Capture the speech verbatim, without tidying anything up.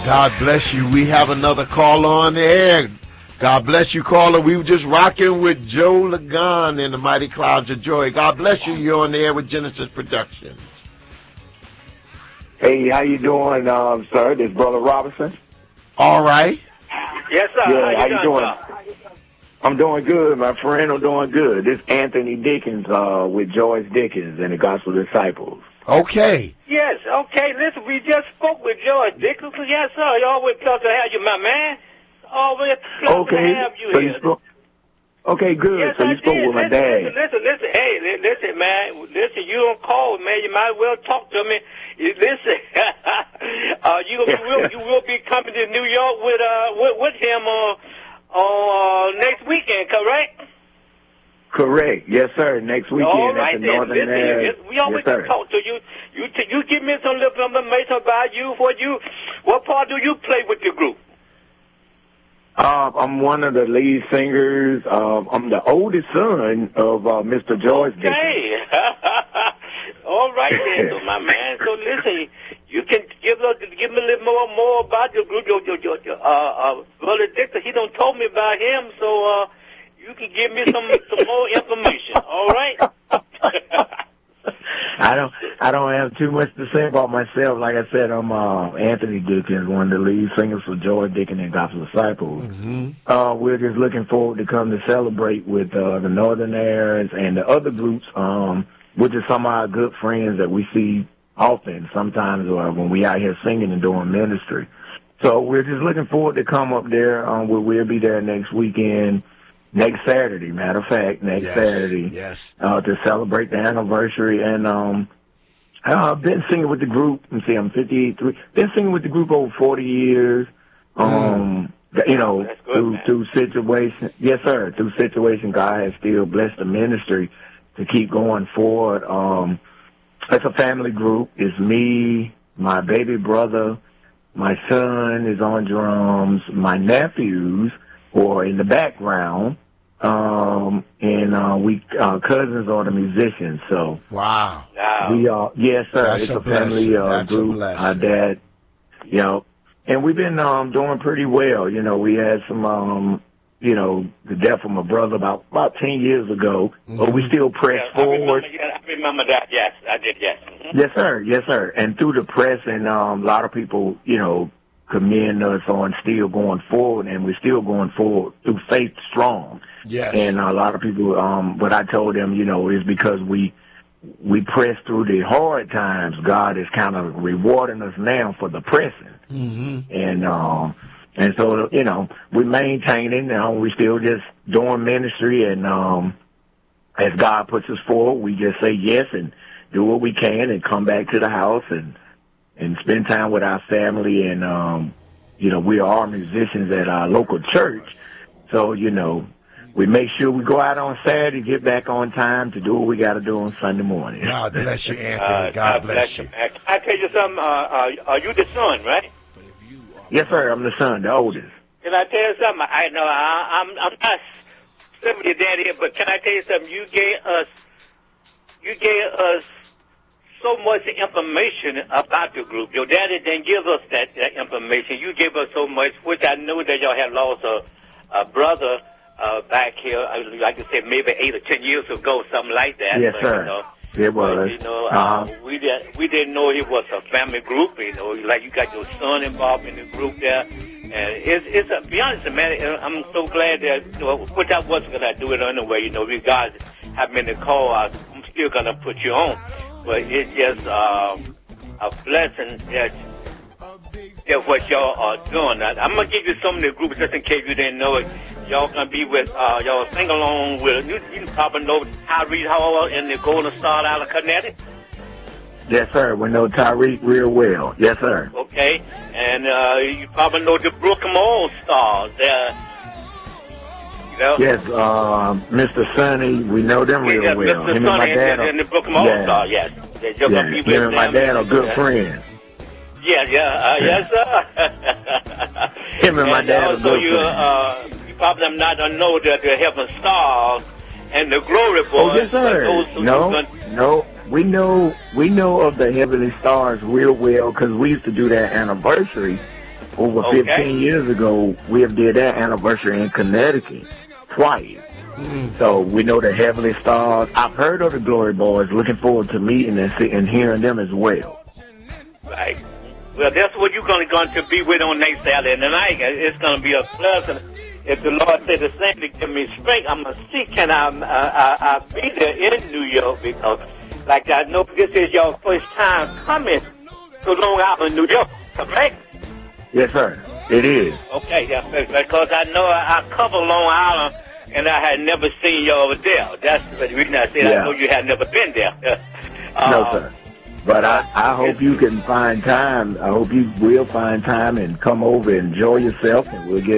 God bless you. We have another caller on the air. God bless you, caller. We were just rocking with Joe Lagan in the Mighty Clouds of Joy. God bless you. You're on the air with Genesis Productions. Hey, how you doing, um, sir? This Brother Robinson. All right. Yes, sir. Yeah, how you, how doing, you doing? I'm doing good, my friend. I'm doing good. This is Anthony Dickens uh, with Joyce Dickens and the Gospel Disciples. Okay. Yes, okay. Listen, we just spoke with George Dickens. Yes, sir. You always love to have you, my man. Always love okay. to have you so here. You spoke, okay, good. Yes, so you I spoke did. with my listen, dad. Listen, listen, listen. Hey, li- listen, man. Listen, you don't call, man. You might as well talk to me. You, listen, uh, you, you, will, you will be coming to New York with uh with, with him uh, uh, next weekend, correct? Correct. Yes, sir. Next weekend All right, at the then. Northern Listen, Air. yes, we always yes, talk to you. You t- you give me some little information about you. What you, what part do you play with your group? Uh, I'm one of the lead singers. Uh, I'm the oldest son of uh, Mister George Dickens. Okay. All right, then, so my man. So listen, you can give us, give me a little more more about your group. Your your, your, your uh, uh, Brother Dixon, he don't told me about him, so uh, you can give me some some more information. All right. I don't I don't have too much to say about myself. Like I said, I'm uh, Anthony Dickens, one of the lead singers for George Dickens and Gospel Disciples. Mm-hmm. Uh, we're just looking forward to come to celebrate with uh, the Northern Airs and the other groups, um, which are some of our good friends that we see often, sometimes uh, when we out here singing and doing ministry. So we're just looking forward to come up there. Um, we'll, we'll be there next weekend. Next Saturday, matter of fact, next yes, Saturday, yes, uh, to celebrate the anniversary. And um, I've been singing with the group. Let me see, I'm fifty-three. Been singing with the group over forty years. Um, mm. You know, good, through man. through situations. Yes, sir. Through situations, God has still blessed the ministry to keep going forward. Um, it's a family group. It's me, my baby brother, my son is on drums, my nephews or in the background, um, and uh, we uh, cousins are the musicians. So wow, wow. we are yes, sir. That's it's a a, family uh, That's a group. blessing. Our dad, you know, and we've been um, doing pretty well. You know, we had some, um, you know, the death of my brother about about ten years ago, mm-hmm. but we still press Yeah, I forward. remember, yeah, I remember that. Yes, I did. Yes. Mm-hmm. Yes, sir. Yes, sir. And through the press, and um, a lot of people, you know, commend us on still going forward, and we're still going forward through faith strong. Yes. And a lot of people, um, what I told them, you know, is because we we press through the hard times, God is kind of rewarding us now for the pressing. Mm-hmm. And um, and so, you know, we maintaining, you know, we still just doing ministry, and um, as God puts us forward, we just say yes and do what we can and come back to the house and and spend time with our family. And, um, you know, we are musicians at our local church. So, you know, we make sure we go out on Saturday, get back on time to do what we got to do on Sunday morning. God bless you, Anthony. Uh, God bless you. Man. Can I tell you something? Uh, uh, are you the son, right? Yes, sir. I'm the son, the oldest. Can I tell you something? I know I, I'm I'm not sitting with your dad here, but can I tell you something? You gave us you gave us so much information about the group. Your daddy didn't give us that, that information. You gave us so much, which I know that y'all had lost a, a brother uh, back here, like I said, maybe eight or ten years ago, something like that. Yes, but, sir. You know, it was. But, you know, uh-huh. uh, we didn't we didn't know it was a family group. You know, like you got your son involved in the group there, and it's it's a, be honest, man. I'm so glad that you know, which I wasn't gonna do it anyway. You know, regardless how many calls, I'm still gonna put you on. But it's just uh, a blessing that that what y'all are doing. Now, I'm gonna give you some of the groups just in case you didn't know it. Y'all gonna be with uh, y'all sing along with you, you probably know Tyree Hall and the Golden Star out of Connecticut. Yes, sir. We know Tyreek real well. Yes, sir. Okay, and uh, you probably know the Brooklyn All Stars. Uh, you know? Yes, uh, Mister Sonny, we know them real yeah, well. Mister Him and Sonny my dad and, are, and the Brooklyn All yeah. Stars. Yes, they're just yeah. gonna be with Him and my them. dad are good Yeah. friends. Yeah, yeah, uh, yes, sir. Him and my and dad are also good you, friends. uh, you probably not know that the Heaven Stars and the Glory Boys. Oh, yes, sir. Those who No, gonna... no. We know we know of the Heavenly Stars real well because we used to do that anniversary over Okay. fifteen years ago, we have did that anniversary in Connecticut twice. Mm. So we know the Heavenly Stars. I've heard of the Glory Boys. Looking forward to meeting and, see, and hearing them as well. Right. Well, that's what you're going to, going to be with on next Saturday night. It's going to be a pleasant. If the Lord said the same to give me strength, I'm going to see can I, uh, I, I be there in New York, because like I know this is your first time coming to Long Island, New York, correct? Yes, sir. It is. Okay, yeah, because I know I, I cover Long Island, and I had never seen you over there. That's the reason I said Yeah. I know you had never been there. uh, No, sir. But I, I hope you can find time. I hope you will find time and come over and enjoy yourself, and we'll get